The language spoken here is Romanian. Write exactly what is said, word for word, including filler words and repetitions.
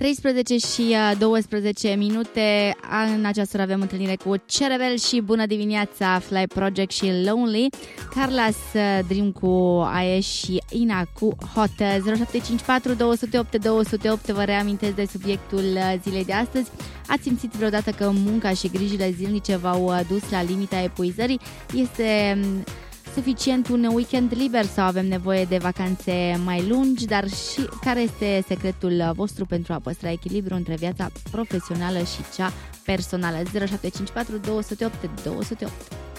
treisprezece și douăsprezece minute. În această oră avem întâlnire cu Cerebel și Bună dimineața, Fly Project și Lonely, Carlas Dream cu Aie și Ina cu Hot. Zero șapte cinci patru doi zero opt doi zero opt. Vă reamintesc de subiectul zilei de astăzi. Ați simțit vreodată că munca și grijile zilnice v-au dus la limita epuizării? Este suficient un weekend liber sau avem nevoie de vacanțe mai lungi? Dar și care este secretul vostru pentru a păstra echilibru între viața profesională și cea personală? Zero șapte cinci patru doi zero opt doi zero opt.